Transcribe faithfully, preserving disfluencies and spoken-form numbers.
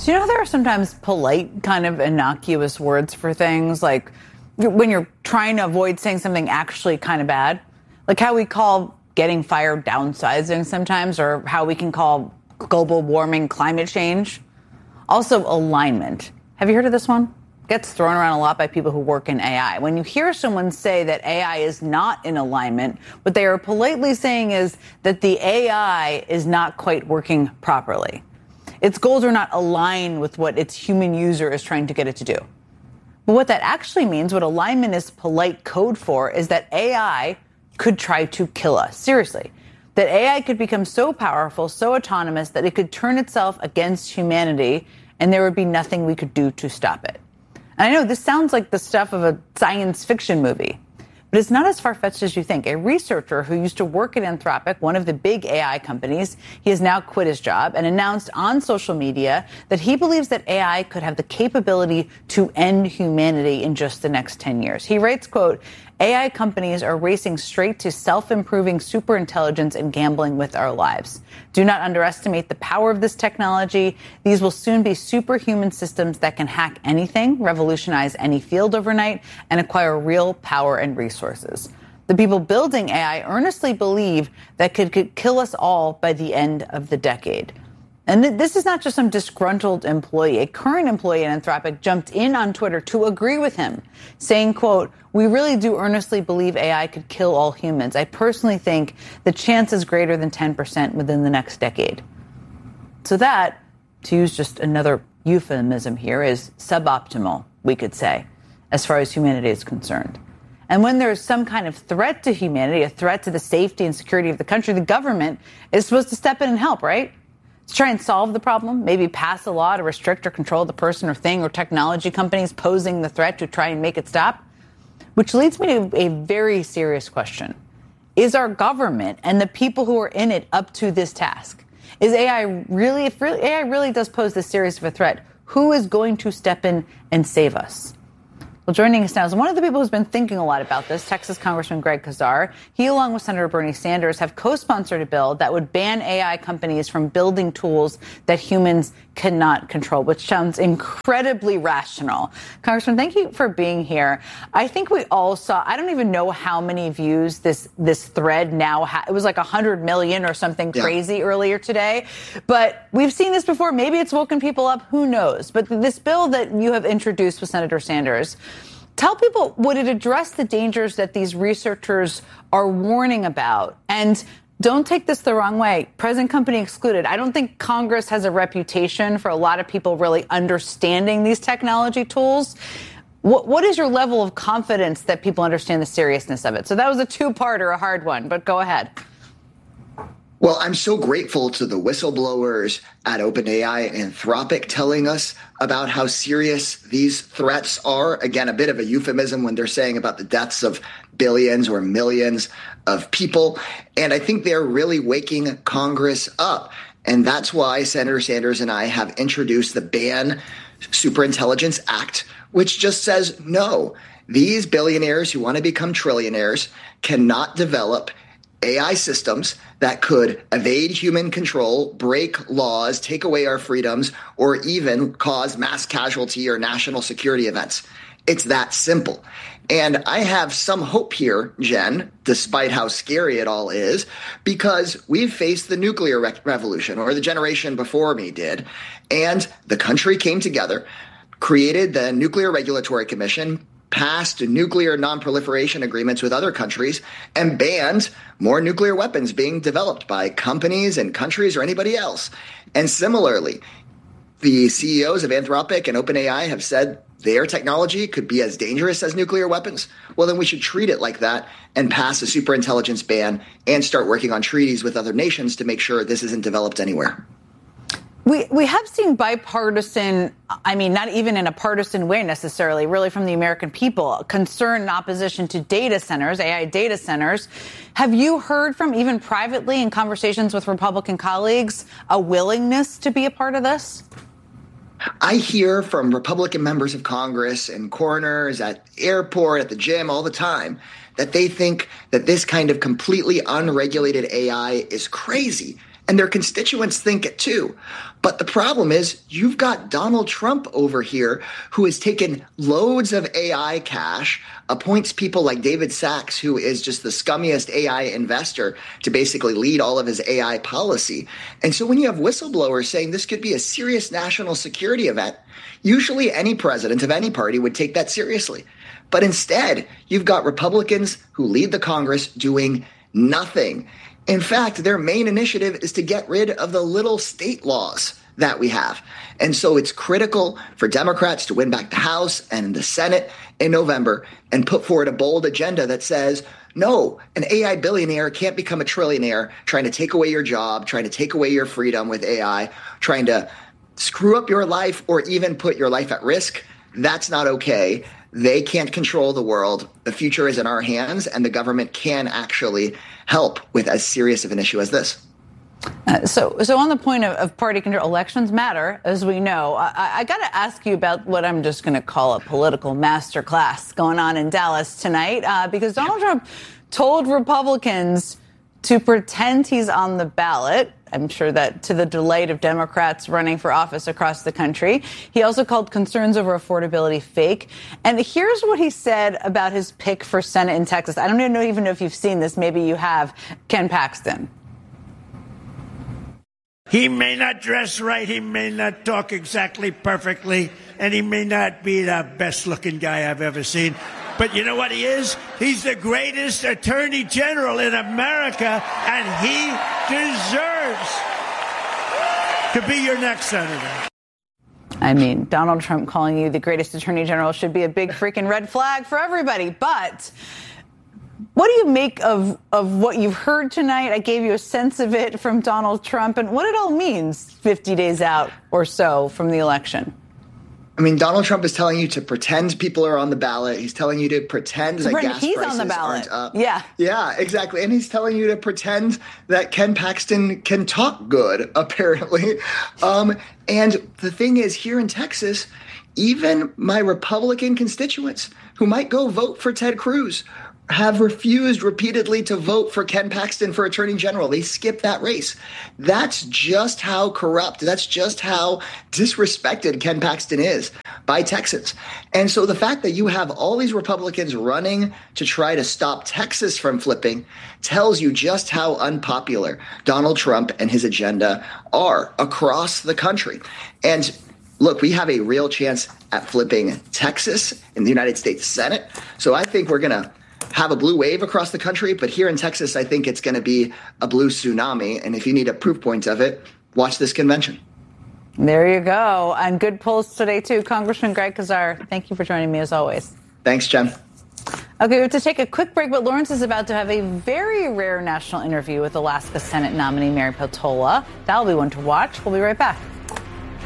So you know how there are sometimes polite, kind of innocuous words for things, like when you're trying to avoid saying something actually kind of bad? Like how we call getting fired downsizing sometimes, or how we can call global warming climate change. Also, alignment. Have you heard of this one? Gets thrown around a lot by people who work in A I. When you hear someone say that A I is not in alignment, what they are politely saying is that the A I is not quite working properly. Its goals are not aligned with what its human user is trying to get it to do. But what that actually means, what alignment is polite code for, is that A I could try to kill us. Seriously. That A I could become so powerful, so autonomous, that it could turn itself against humanity, and there would be nothing we could do to stop it. And I know this sounds like the stuff of a science fiction movie, but it's not as far-fetched as you think. A researcher who used to work at Anthropic, one of the big A I companies, he has now quit his job and announced on social media that he believes that A I could have the capability to end humanity in just the next ten years. He writes, quote, A I companies are racing straight to self-improving superintelligence and gambling with our lives. Do not underestimate the power of this technology. These will soon be superhuman systems that can hack anything, revolutionize any field overnight, and acquire real power and resources. The people building A I earnestly believe that could, could kill us all by the end of the decade. And th- this is not just some disgruntled employee. A current employee at Anthropic jumped in on Twitter to agree with him, saying, quote, we really do earnestly believe A I could kill all humans. I personally think the chance is greater than ten percent within the next decade. So that, to use just another euphemism here, is suboptimal, we could say, as far as humanity is concerned. And when there's some kind of threat to humanity, a threat to the safety and security of the country, the government is supposed to step in and help, right? To try and solve the problem, maybe pass a law to restrict or control the person or thing or technology companies posing the threat to try and make it stop. Which leads me to a very serious question. Is our government and the people who are in it up to this task? Is A I really, if really, A I really does pose this serious of a threat, who is going to step in and save us? Well, joining us now is one of the people who's been thinking a lot about this, Texas Congressman Greg Casar. He, along with Senator Bernie Sanders, have co-sponsored a bill that would ban A I companies from building tools that humans cannot control, which sounds incredibly rational. Congressman, thank you for being here. I think we all saw, I don't even know how many views this this thread now has. It was like one hundred million or something yeah. crazy earlier today. But we've seen this before. Maybe it's woken people up. Who knows? But this bill that you have introduced with Senator Sanders, tell people, would it address the dangers that these researchers are warning about? And don't take this the wrong way. Present company excluded. I don't think Congress has a reputation for a lot of people really understanding these technology tools. What, what is your level of confidence that people understand the seriousness of it? So that was a two-parter, a hard one, but go ahead. Well, I'm so grateful to the whistleblowers at OpenAI and Anthropic telling us about how serious these threats are. Again, a bit of a euphemism when they're saying about the deaths of billions or millions of people. And I think they're really waking Congress up. And that's why Senator Sanders and I have introduced the Ban Superintelligence Act, which just says no. These billionaires who want to become trillionaires cannot develop A I systems that could evade human control, break laws, take away our freedoms, or even cause mass casualty or national security events. It's that simple. And I have some hope here, Jen, despite how scary it all is, because we've faced the nuclear re- revolution, or the generation before me did, and the country came together, created the Nuclear Regulatory Commission, passed nuclear non-proliferation agreements with other countries, and banned more nuclear weapons being developed by companies and countries or anybody else. And similarly, the C E Os of Anthropic and OpenAI have said their technology could be as dangerous as nuclear weapons. Well, then we should treat it like that and pass a superintelligence ban and start working on treaties with other nations to make sure this isn't developed anywhere. We we have seen bipartisan, I mean, not even in a partisan way necessarily, really from the American people, concern and opposition to data centers, A I data centers. Have you heard from, even privately in conversations with Republican colleagues, a willingness to be a part of this? I hear from Republican members of Congress and coroners at the airport, at the gym all the time, that they think that this kind of completely unregulated A I is crazy. and their constituents think it too. But the problem is you've got Donald Trump over here who has taken loads of A I cash, appoints people like David Sachs, who is just the scummiest A I investor, to basically lead all of his A I policy. And so when you have whistleblowers saying this could be a serious national security event, usually any president of any party would take that seriously. But instead, you've got Republicans who lead the Congress doing nothing. In fact, their main initiative is to get rid of the little state laws that we have. And so it's critical for Democrats to win back the House and the Senate in November and put forward a bold agenda that says, no, an A I billionaire can't become a trillionaire trying to take away your job, trying to take away your freedom with A I, trying to screw up your life or even put your life at risk. That's not okay. They can't control the world. The future is in our hands, and the government can actually help with as serious of an issue as this. Uh, so, so on the point of, of party control, elections matter, as we know. I, I got to ask you about what I'm just going to call a political masterclass going on in Dallas tonight, uh, because Donald Trump told Republicans to pretend he's on the ballot. I'm sure that to the delight of Democrats running for office across the country. He also called concerns over affordability fake. And here's what he said about his pick for Senate in Texas. I don't even know, even know if you've seen this. Maybe you have. Ken Paxton. He may not dress right. He may not talk exactly perfectly. And he may not be the best looking guy I've ever seen. But you know what he is? He's the greatest attorney general in America, and he deserves to be your next senator. I mean, Donald Trump calling you the greatest attorney general should be a big freaking red flag for everybody. But what do you make of, of what you've heard tonight? I gave you a sense of it from Donald Trump and what it all means fifty days out or so from the election. I mean, Donald Trump is telling you to pretend people are on the ballot. He's telling you to pretend that gas he's prices on the ballot. aren't up. Yeah. Yeah, exactly. And he's telling you to pretend that Ken Paxton can talk good, apparently. Um, and the thing is, here in Texas, even my Republican constituents who might go vote for Ted Cruz have refused repeatedly to vote for Ken Paxton for Attorney General. They skipped that race. That's just how corrupt, that's just how disrespected Ken Paxton is by Texans. And so the fact that you have all these Republicans running to try to stop Texas from flipping tells you just how unpopular Donald Trump and his agenda are across the country. And look, we have a real chance at flipping Texas in the United States Senate. So I think we're going to have a blue wave across the country. But here in Texas, I think it's going to be a blue tsunami. And if you need a proof point of it, watch this convention. There you go. And good polls today, too. Congressman Greg Casar, thank you for joining me as always. Thanks, Jen. Okay, we have to take a quick break, but Lawrence is about to have a very rare national interview with Alaska Senate nominee Mary Peltola. That'll be one to watch. We'll be right back.